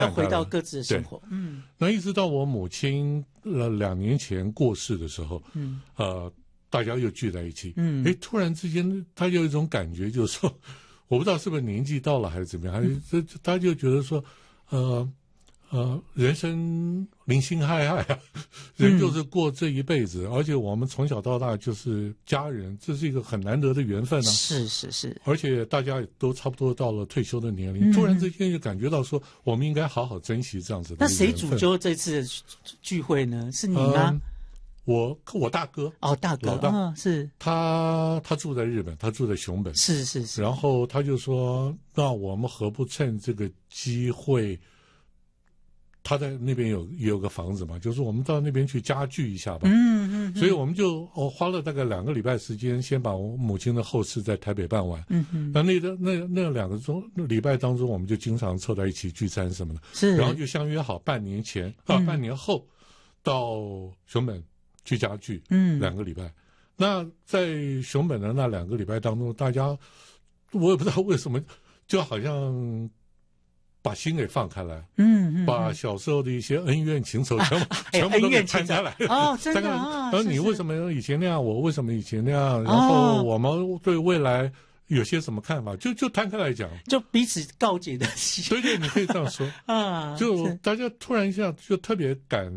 要回到各自的生活。 那一直到我母亲2年前过世的时候，大家又聚在一起，突然之间他有一种感觉，就是说，我不知道是不是年纪到了还是怎么样，还是他就觉得说，人生零星害啊，人就是过这一辈子，而且我们从小到大就是家人，这是一个很难得的缘分啊。 是， 而且大家都差不多到了退休的年龄，突然之间就感觉到说，我们应该好好珍惜这样子的缘分。 那谁主揪这次的聚会呢？是你吗？ 我大哥大哥，老大，是他住在日本，他住在熊本， 是， 然后他就说，那我们何不趁这个机会。他在那边也有个房子嘛，就是我们到那边去家聚一下吧。所以我们就花了大概2个礼拜时间，先把我母亲的后事在台北办完。那2个礼拜当中，我们就经常凑在一起聚餐什么的。 是， 然后就相约好半年后到熊本去家聚。2个礼拜。那在熊本的那2个礼拜当中，大家我也不知道为什么，就好像把心给放开来，把小时候的一些恩怨情仇全部都给摊开来。 真的然后你为什么以前那样，我为什么以前那样，然后我们对未来有些什么看法，就摊开来讲， 就彼此告解的对，你可以这样说就大家突然一下就特别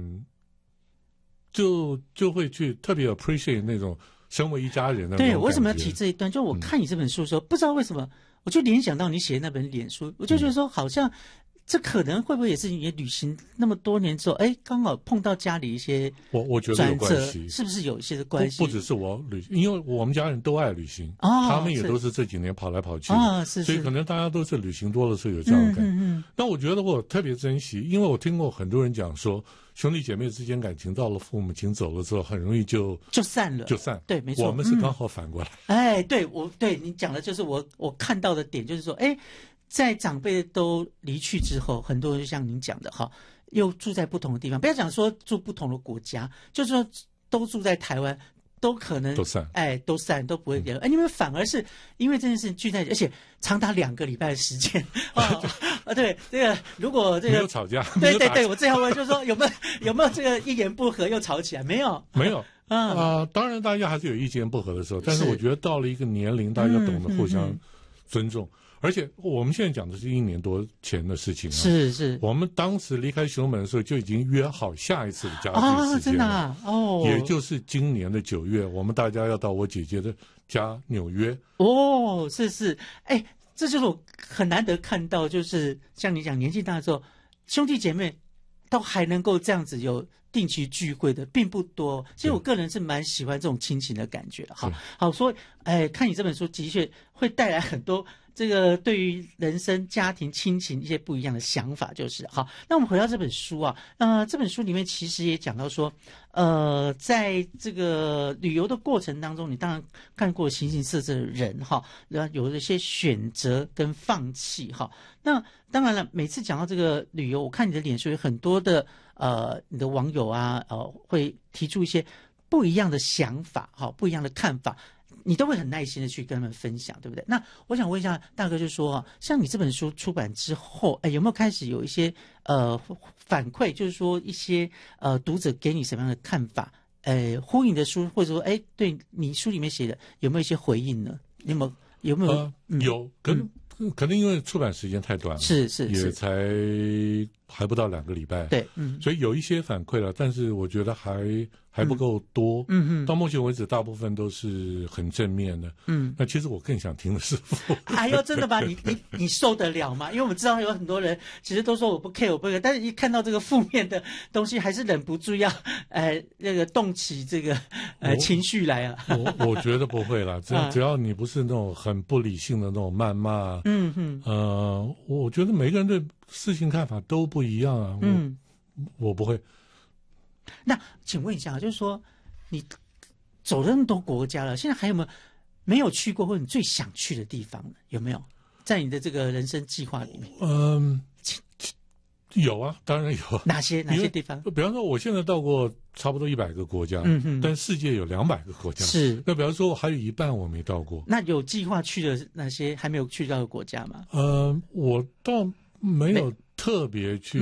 就会去特别 appreciate 那种身为一家人的那种感觉。 对，为什么要提这一段？就我看你这本书的时候，不知道为什么。我就联想到你写的那本脸书，我就觉得说，好像这可能会不会也是你旅行那么多年之后，刚好碰到家里一些我觉得有关系， 是不是有一些的关系？ 不只是我旅行，因为我们家人都爱旅行，他们也都是这几年跑来跑去所以可能大家都是旅行多了是有这样的感觉。那我觉得我特别珍惜，因为我听过很多人讲说，兄弟姐妹之间感情到了父母亲走了之后，很容易就散了，对，没错。我们是刚好反过来。 对你讲的就是我看到的点，就是说，在长辈都离去之后，很多人就像您讲的哈，又住在不同的地方，不要讲说住不同的国家，就是说都住在台湾，都可能都散都不会联络。你们反而是因为这件事聚在一起，而且长达2个礼拜的时间对，这个如果这个没有吵架， 对，我最后问就是说有没有这个一言不合又吵起来？没有当然大家还是有意见不合的时候，但是我觉得到了一个年龄，大家懂得互相尊重。而且我们现在讲的是1年多前的事情是我们当时离开熊本的时候就已经约好下一次的家聚时间了也就是今年的9月，我们大家要到我姐姐的家纽约。 是这就是我很难得看到，就是像你讲年纪大的时候，兄弟姐妹都还能够这样子有定期聚会的并不多。其实我个人是蛮喜欢这种亲情的感觉的。好，所以看你这本书的确会带来很多这个对于人生、家庭、亲情一些不一样的想法，就是好。那我们回到这本书这本书里面其实也讲到说，在这个旅游的过程当中，你当然看过形形色色的人然后有一些选择跟放弃那当然了，每次讲到这个旅游，我看你的脸书有很多的你的网友会提出一些不一样的想法不一样的看法。你都会很耐心的去跟他们分享，对不对？那我想问一下大哥，就说像你这本书出版之后，有没有开始有一些反馈，就是说一些读者给你什么样的看法？呼应你的书，或者说对你书里面写的有没有一些回应呢？有没有？ 有，可能因为出版时间太短了， 是也才还不到2个礼拜， 对， 所以有一些反馈了，但是我觉得还不够多，到目前为止大部分都是很正面的，那其实我更想听的是真的吗？你受得了吗？因为我们知道有很多人其实都说我不 care， 但是一看到这个负面的东西，还是忍不住要那个动起这个情绪来啊。 我觉得不会啦，只要你不是那种很不理性的那种谩骂，我觉得每个人对事情看法都不一样啊，我不会。 那请问一下，就是说你走了那么多国家了，现在还有没有去过或者你最想去的地方呢？有没有在你的这个人生计划里面？ 有啊，当然有。 哪些地方？ 比方说，我现在到过差不多100个国家，但世界有200个国家。 是。 那比方说，还有一半我没到过。 那有计划去的那些还没有去到的国家吗？ 我倒没有特别去